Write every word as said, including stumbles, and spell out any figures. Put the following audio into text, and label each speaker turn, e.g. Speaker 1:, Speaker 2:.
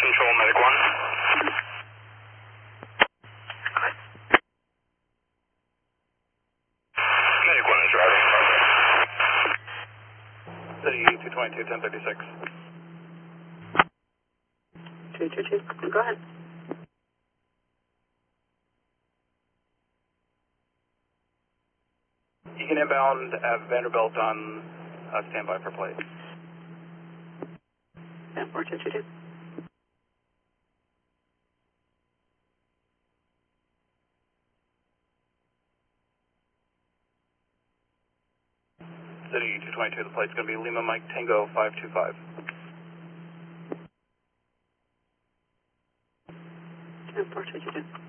Speaker 1: Control, Medic one. Medic one is driving.
Speaker 2: City two twenty-two, ten thirty-six.
Speaker 3: two two two, go ahead.
Speaker 2: You can inbound at Vanderbilt on uh, standby for plate.
Speaker 3: ten four two two two.
Speaker 2: City two twenty-two, the plate's going to be Lima Mike Tango five two five.
Speaker 3: ten four two two two.